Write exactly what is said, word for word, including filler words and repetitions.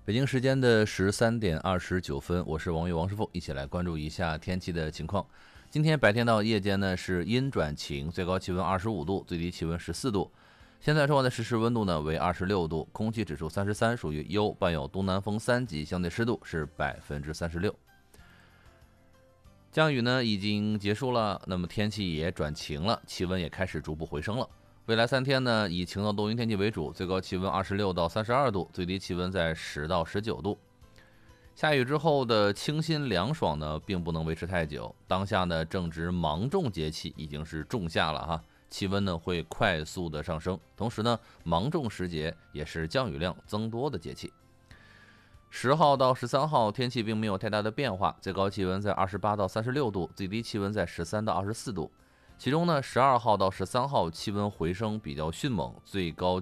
北京时间的十三点二十九分，我是王玉王师傅，一起来关注一下天气的情况。今天白天到夜间呢是阴转晴，最高气温二十五度，最低气温十四度。现在室外的实时温度呢为二十六度，空气指数三十三，属于优，伴有东南风三级，相对湿度是百分之三十六。降雨呢已经结束了，那么天气也转晴了，气温也开始逐步回升了。未来三天呢，以晴到多云天气为主，最高气温二十六到三十二度，最低气温在十到十九度。下雨之后的清新凉爽呢，并不能维持太久。当下呢，正值芒种节气，已经是仲夏了哈，气温呢会快速的上升。同时呢，芒种时节也是降雨量增多的节气。十号到十三号天气并没有太大的变化，最高气温在二十八到三十六度，最低气温在十三到二十四度。其中呢，十二号到十三号气温回升比较迅猛，最高